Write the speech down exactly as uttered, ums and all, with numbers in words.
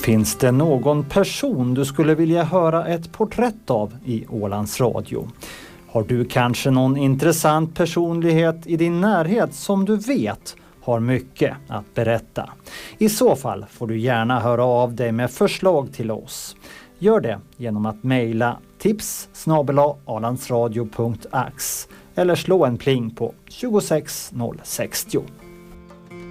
Finns det någon person du skulle vilja höra ett porträtt av i Ålands Radio? Har du kanske någon intressant personlighet i din närhet som du vet har mycket att berätta? I så fall får du gärna höra av dig med förslag till oss. Gör det genom att mejla tips snabel-a alandsradio punkt ax eller slå en pling på tjugosex noll sextio.